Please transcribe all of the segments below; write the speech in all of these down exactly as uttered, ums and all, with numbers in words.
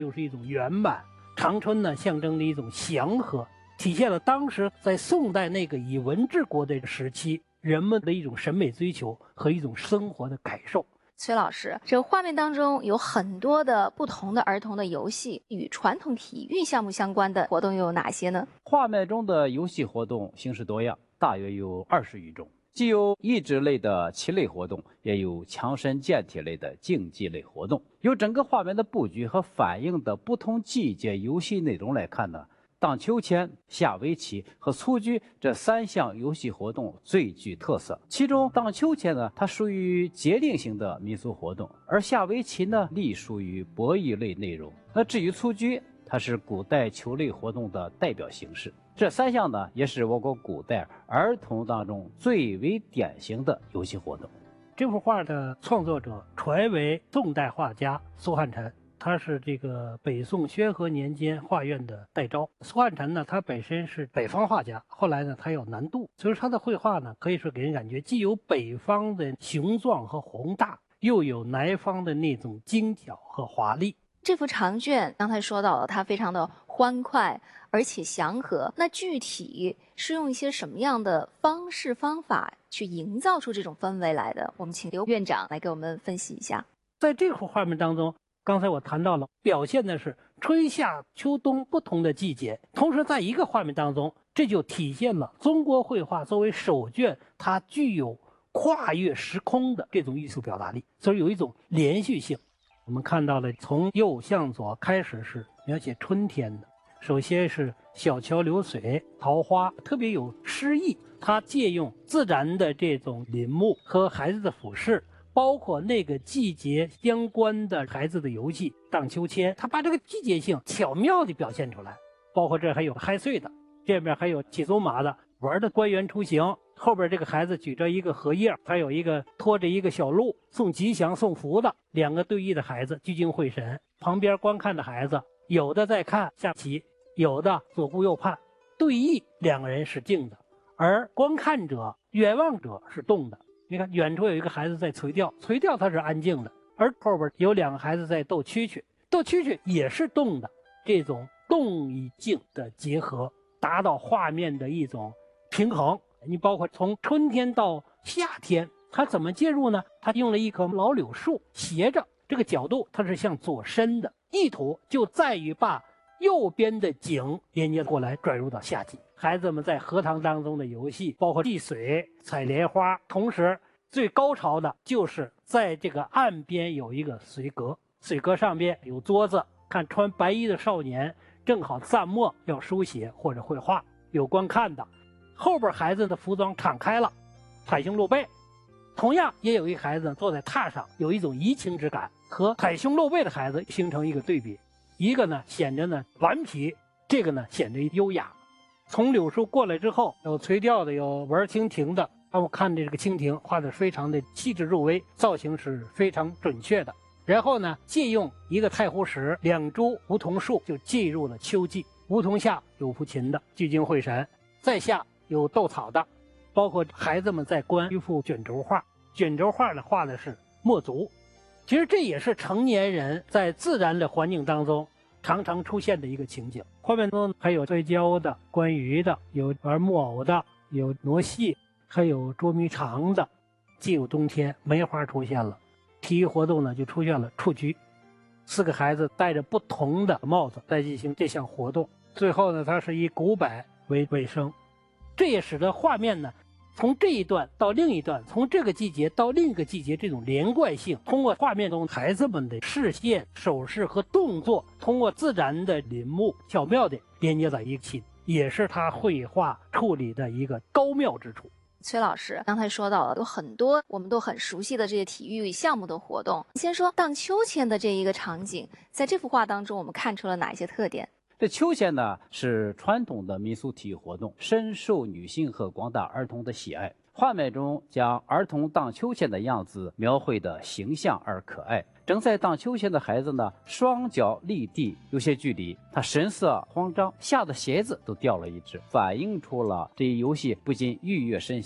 又是一种圆满。长春呢，象征着一种祥和，体现了当时在宋代那个以文治国的时期人们的一种审美追求和一种生活的感受。 崔老师，这个画面当中有很多的不同的儿童的游戏，与传统体育项目相关的活动又有哪些呢？ 画面中的游戏活动形式多样，大约有二十余种，既有益智类的棋类活动，也有强身健体类的竞技类活动。由整个画面的布局和反映的不同季节游戏内容来看呢，荡秋千、下围棋和蹴鞠这三项游戏活动最具特色。其中荡秋千呢，它属于节令型的民俗活动，而下围棋呢，隶属于博弈类内容。那至于蹴鞠，它是古代球类活动的代表形式。这三项呢，也是我国古代儿童当中最为典型的游戏活动。 这幅画的创作者传为宋代画家苏汉臣，他是这个北宋宣和年间画院的代招。苏汉臣呢，他本身是北方画家，后来呢，他有南渡，所以他的绘画呢，可以说给人感觉既有北方的雄壮和宏大，又有南方的那种精巧和华丽。 这幅长卷刚才说到了，它非常的欢快而且祥和。那具体是用一些什么样的方式方法去营造出这种氛围来的？我们请刘院长来给我们分析一下。 在这幅画面当中，刚才我谈到了，表现的是春夏秋冬不同的季节，同时在一个画面当中，这就体现了中国绘画作为首卷，它具有跨越时空的这种艺术表达力，所以有一种连续性。我们看到了，从右向左开始是描写春天的，首先是小桥流水、桃花，特别有诗意。它借用自然的这种林木和孩子的俯视，包括那个季节相关的孩子的游戏荡秋千，他把这个季节性巧妙地表现出来。包括这还有嗨岁的，这边还有骑走马的，玩的官员出行，后边这个孩子举着一个荷叶，还有一个拖着一个小鹿送吉祥送福的，两个对弈的孩子聚精会神，旁边观看的孩子有的在看下棋，有的左顾右盼。对弈两个人是静的，而观看者远望者是动的。你看远处有一个孩子在垂钓，垂钓他是安静的，而后边有两个孩子在斗蛐蛐，斗蛐蛐也是动的。这种动与静的结合，达到画面的一种平衡。你包括从春天到夏天，它怎么介入呢？它用了一棵老柳树斜着，这个角度它是向左伸的，意图就在于把右边的景连接过来，转入到夏季。孩子们在荷塘当中的游戏，包括戏水、采莲花，同时最高潮的就是在这个岸边有一个水阁，水阁上边有桌子，看穿白衣的少年正好蘸墨要书写或者绘画，有观看的。后边孩子的服装敞开了，袒胸露背，同样也有一个孩子坐在榻上，有一种怡情之感，和袒胸露背的孩子形成一个对比。一个呢显着呢顽皮，这个呢显着优雅。从柳树过来之后，有垂钓的，有玩蜻蜓的。我看这个蜻蜓画的非常的细致入微，造型是非常准确的。然后呢，借用一个太湖石，两株梧桐树，就进入了秋季。梧桐下有抚琴的，聚精会神；在下有斗草的，包括孩子们在观一幅卷轴画。卷轴画呢画的是墨竹，其实这也是成年人在自然的环境当中常常出现的一个情景。画面中还有摔跤的、观鱼的，有玩木偶的，有挪戏，还有捉迷藏的。进入冬天，梅花出现了，体育活动呢就出现了蹴鞠，四个孩子戴着不同的帽子在进行这项活动。最后呢，它是以鼓摆为尾声，这也使得画面呢从这一段到另一段，从这个季节到另一个季节，这种连贯性，通过画面中孩子们的视线、手势和动作，通过自然的林木巧妙地连接在一起，也是他绘画处理的一个高妙之处。 崔老师刚才说到了有很多我们都很熟悉的这些体育项目的活动，先说荡秋千的这一个场景，在这幅画当中我们看出了哪一些特点？ 这秋千呢是传统的民俗体育活动，深受女性和广大儿童的喜爱。画面中将儿童荡秋千的样子描绘得形象而可爱。正在荡秋千的孩子呢，双脚离地有些距离，他神色慌张，吓得鞋子都掉了一只，反映出了这一游戏不仅愉悦身心，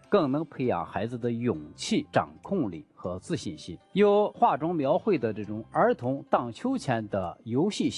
更能培养孩子的勇气、掌控力和自信心。有画中描绘的这种儿童荡秋千的游戏性